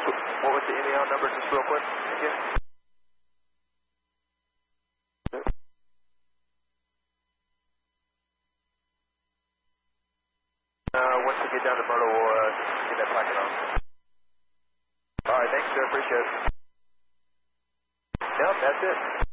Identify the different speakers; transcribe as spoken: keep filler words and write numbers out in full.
Speaker 1: What was the M E L number, just real quick? Again? Uh, once we get down to Myrtle, we'll uh, get that packet on. All right, thanks, sir. Appreciate it. Yep, that's it.